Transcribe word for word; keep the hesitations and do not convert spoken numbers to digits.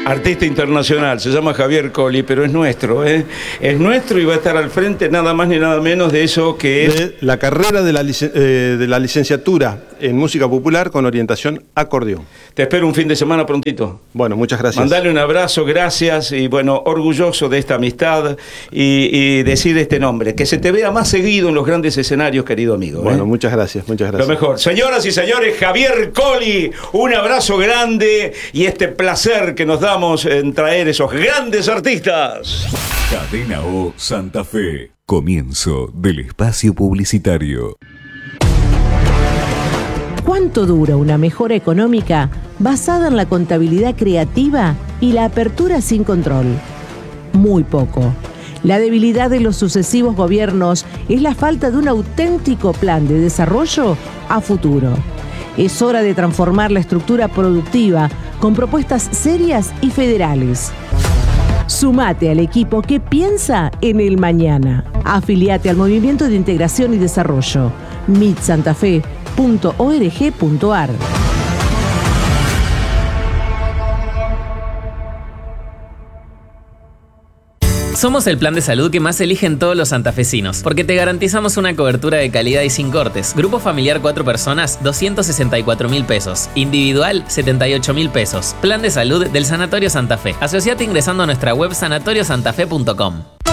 Artista internacional, se llama Javier Colli, pero es nuestro, ¿eh? Es nuestro y va a estar al frente nada más ni nada menos de eso que es... De la carrera de la, licen eh, de la licenciatura en música popular con orientación acordeón. Te espero un fin de semana prontito. Bueno, muchas gracias. Mandale un abrazo, gracias, y bueno, orgulloso de esta amistad y, y decir este nombre. Que se te vea más seguido en los grandes escenarios, querido amigo. ¿eh? Bueno, muchas gracias, muchas gracias. Lo mejor. Señoras y señores, Javier Colli, un abrazo grande y este placer que nos damos en traer esos grandes artistas. Cadena O Santa Fe. Comienzo del espacio publicitario. ¿Cuánto dura una mejora económica basada en la contabilidad creativa y la apertura sin control? Muy poco. La debilidad de los sucesivos gobiernos es la falta de un auténtico plan de desarrollo a futuro. Es hora de transformar la estructura productiva con propuestas serias y federales. Sumate al equipo que piensa en el mañana. Afiliate al Movimiento de Integración y Desarrollo, mit santa fe punto org punto ar. Somos el plan de salud que más eligen todos los santafesinos, porque te garantizamos una cobertura de calidad y sin cortes. Grupo familiar cuatro personas, doscientos sesenta y cuatro mil pesos. Individual, setenta y ocho mil pesos. Plan de salud del Sanatorio Santa Fe. Asociate ingresando a nuestra web sanatorio santa fe punto com.